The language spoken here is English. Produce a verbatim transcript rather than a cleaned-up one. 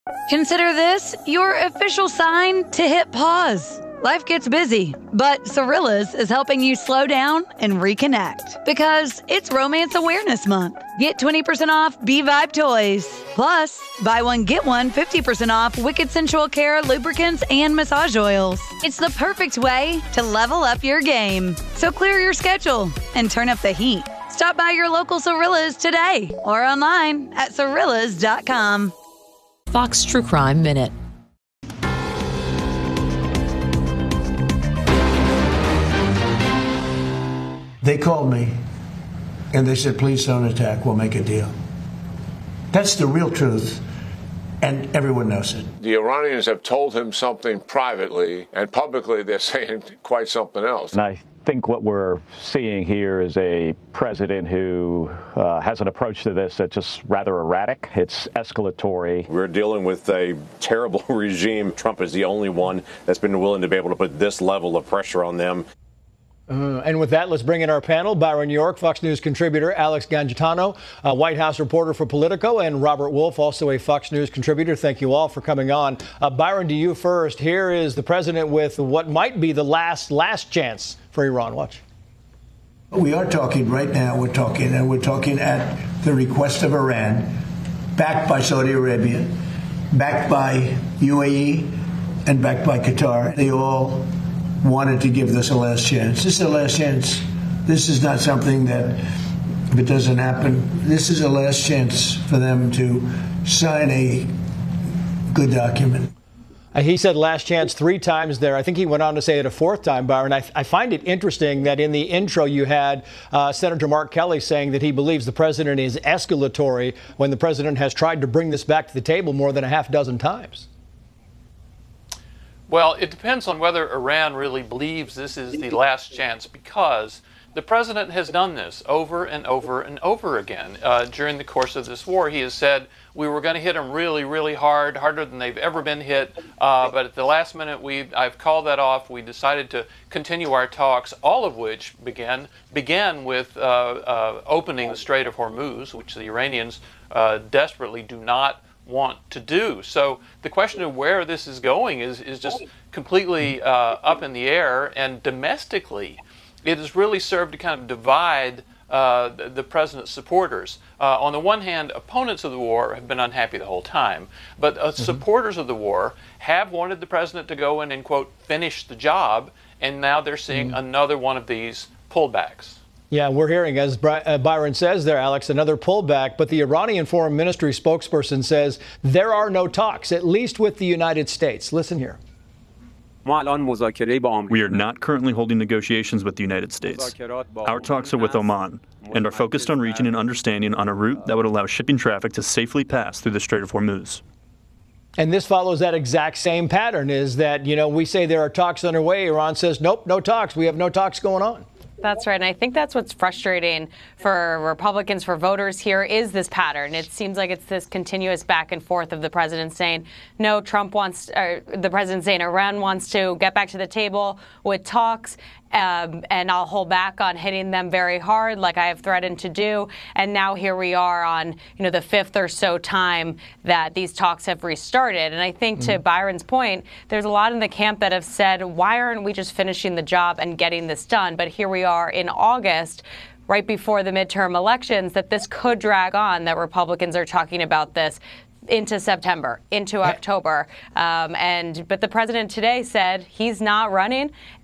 Consider this your official sign to hit pause. Life gets busy, but Cirillas is helping you slow down and reconnect because it's Romance Awareness Month. Get twenty percent off B-Vibe toys. Plus, buy one, get one fifty percent off Wicked Sensual Care lubricants and massage oils. It's the perfect way to level up your game. So clear your schedule and turn up the heat. Stop by your local Cirillas today or online at cirillas dot com. Fox True Crime Minute. They called me and they said, please don't attack, we'll make a deal. That's the real truth, and everyone knows it. The Iranians have told him something privately, and publicly they're saying quite something else. And I think what we're seeing here is a president who uh, has an approach to this that's just rather erratic. It's escalatory. We're dealing with a terrible regime. Trump is the only one that's been willing to be able to put this level of pressure on them. Uh, and with that, let's bring in our panel. Byron York, Fox News contributor, Alex Gangitano, uh, White House reporter for Politico, and Robert Wolf, also a Fox News contributor. Thank you all for coming on. Uh, Byron, to you first. Here is the president with what might be the last, last chance for Iran. Watch. We are talking right now, we're talking, and we're talking at the request of Iran, backed by Saudi Arabia, backed by U A E, and backed by Qatar. They all wanted to give this a last chance. This is a last chance. This is not something that, if it doesn't happen, this is a last chance for them to sign a good document. Uh, he said last chance three times there. I think he went on to say it a fourth time, Byron. I, I find it interesting that in the intro you had uh, Senator Mark Kelly saying that he believes the president is escalatory when the president has tried to bring this back to the table more than a half dozen times. Well, it depends on whether Iran really believes this is the last chance, because the president has done this over and over and over again. Uh, during the course of this war, he has said we were going to hit them really, really hard, harder than they've ever been hit. Uh, but at the last minute, we I've called that off. We decided to continue our talks, all of which began began with uh, uh, opening the Strait of Hormuz, which the Iranians uh, desperately do not want to do. So the question of where this is going is, is just completely uh, up in the air. And domestically, it has really served to kind of divide uh, the, the president's supporters. Uh, on the one hand, opponents of the war have been unhappy the whole time, but uh, mm-hmm. supporters of the war have wanted the president to go in and, quote, finish the job, and now they're seeing mm-hmm. another one of these pullbacks. Yeah, we're hearing, as Byron says there, Alex, another pullback. But the Iranian Foreign Ministry spokesperson says there are no talks, at least with the United States. Listen here. We are not currently holding negotiations with the United States. Our talks are with Oman and are focused on reaching an understanding on a route that would allow shipping traffic to safely pass through the Strait of Hormuz. And this follows that exact same pattern, is that, you know, we say there are talks underway. Iran says, nope, no talks. We have no talks going on. That's right. And I think that's what's frustrating for Republicans, for voters here, is this pattern. It seems like it's this continuous back and forth of the president saying, no, Trump wants, or the president saying Iran wants to get back to the table with talks. Um, and I'll hold back on hitting them very hard, like I have threatened to do. And now here we are on, you know, the fifth or so time that these talks have restarted. And I think mm-hmm. to Byron's point, there's a lot in the camp that have said, why aren't we just finishing the job and getting this done? But here we are in August, right before the midterm elections, that this could drag on, that Republicans are talking about this into September, into October. Um, and but the president today said he's not running.